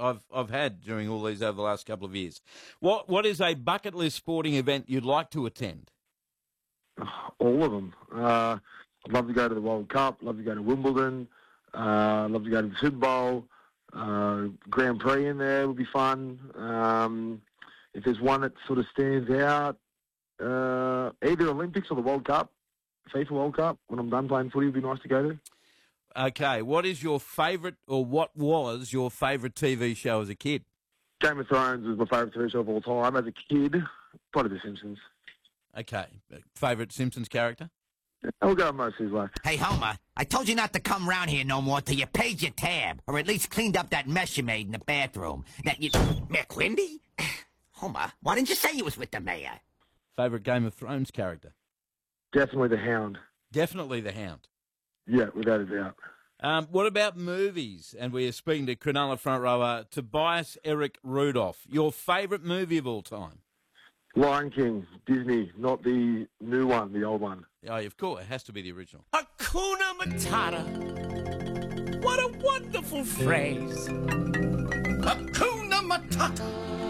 I've had during all these over the last couple of years. What is a bucket list sporting event you'd like to attend? All of them. I'd love to go to the World Cup. Love to go to Wimbledon. Love to go to the Super Bowl. Grand Prix in there would be fun. If there's one that sort of stands out, either Olympics or the World Cup, FIFA World Cup. When I'm done playing footy, would be nice to go to. Okay, what is your favourite, or what was your favourite TV show as a kid? Game of Thrones was my favourite TV show of all time. As a kid, probably The Simpsons. Okay, favourite Simpsons character? I'll go most his way. Hey, Homer, I told you not to come round here no more till you paid your tab, or at least cleaned up that mess you made in the bathroom. That you... McWindy? Homer, why didn't you say you was with the mayor? Favourite Game of Thrones character? Definitely the Hound. Definitely the Hound. Yeah, without a doubt. What about movies? And we are speaking to Cronulla front rower Tobias Eric Rudolph. Your favourite movie of all time? Lion King, Disney, not the new one, the old one. Oh, of course, it has to be the original. Hakuna Matata. What a wonderful phrase. Hakuna Matata.